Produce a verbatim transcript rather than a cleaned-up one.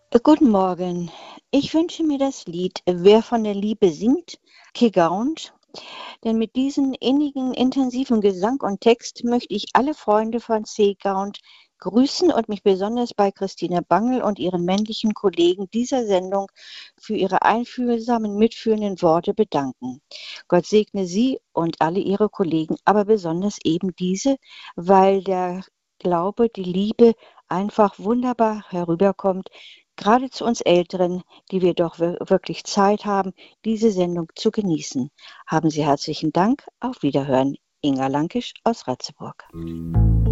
Äh, Guten Morgen. Ich wünsche mir das Lied Wer von der Liebe singt, Kegaunt, denn mit diesem innigen, intensiven Gesang und Text möchte ich alle Freunde von Seegaunt grüßen und mich besonders bei Christine Bangel und ihren männlichen Kollegen dieser Sendung für ihre einfühlsamen, mitführenden Worte bedanken. Gott segne sie und alle ihre Kollegen, aber besonders eben diese, weil der Glaube, die Liebe einfach wunderbar herüberkommt, gerade zu uns Älteren, die wir doch wir- wirklich Zeit haben, diese Sendung zu genießen. Haben Sie herzlichen Dank. Auf Wiederhören. Inga Lankisch aus Ratzeburg.